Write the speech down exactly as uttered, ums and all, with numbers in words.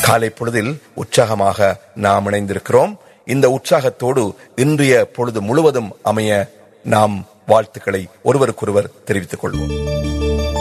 காலை பொழுதில் உற்சாகமாக நாம் இணைந்திருக்கிறோம். இந்த உற்சாகத்தோடு இன்றைய பொழுது முழுவதும் அமைய நாம் வாழ்த்துக்களை ஒருவருக்கொருவர் தெரிவித்துக் கொள்வோம்.